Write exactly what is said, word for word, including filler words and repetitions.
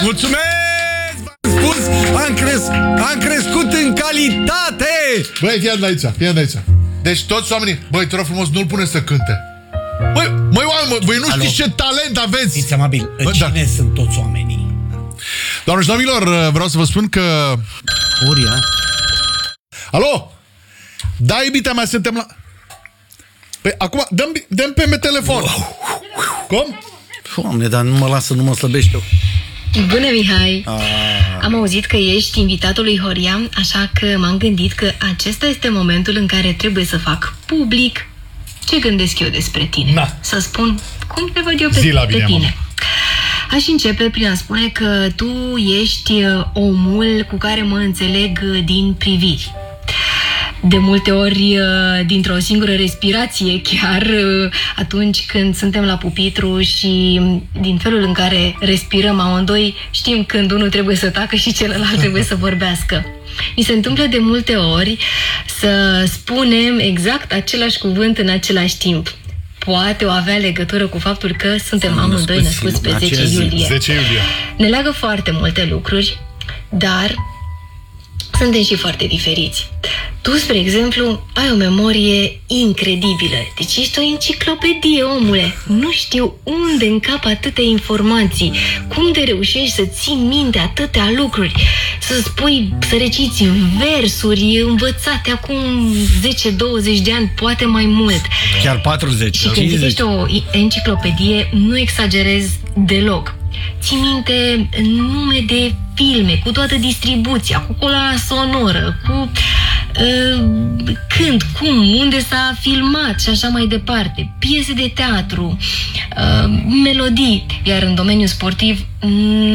Mulțumesc! V-am spus, am, cres am crescut în calitate! Băi, fii aici, fii aici. Deci toți oamenii, băi, te rog frumos, nu-l pune să cânte. Băi, măi, oameni, băi, nu știți ce talent aveți! Fiți amabil, bă, cine da. sunt toți oamenii? Doamne și domnilor, vreau să vă spun că... Uria? Alo? Da, iubita mea, suntem la... Păi, acum, dăm, dăm pe telefon. Wow. Cum? Doamne, dar nu mă lasă, nu mă slăbește eu. Bună, Mihai! Ah. Am auzit că ești invitatul lui Horia, așa că m-am gândit că acesta este momentul în care trebuie să fac public ce gândesc eu despre tine. Na. Să spun cum te văd eu pe, Zi la pe bine, tine. mama. Aș începe prin a spune că tu ești omul cu care mă înțeleg din priviri. De multe ori, dintr-o singură respirație, chiar atunci când suntem la pupitru și din felul în care respirăm amândoi, știm când unul trebuie să tacă și celălalt trebuie să vorbească. Mi se întâmplă de multe ori să spunem exact același cuvânt în același timp. Poate o avea legătură cu faptul că suntem amândoi născuți pe zece iulie. zece iulie. Ne leagă foarte multe lucruri, dar suntem și foarte diferiți. Tu, spre exemplu, ai o memorie incredibilă. Deci ești o enciclopedie, omule. Nu știu unde încap atâtea informații. Cum de reușești să ții minte atâtea lucruri? Să spui, să reciți versuri învățate acum zece douăzeci de ani, poate mai mult. Chiar patruzeci. Și când zic ești o enciclopedie, nu exagerez deloc. Ții minte nume de filme, cu toată distribuția, cu coloana sonoră, cu uh, când, cum, unde s-a filmat și așa mai departe, piese de teatru, uh, melodii. Iar în domeniul sportiv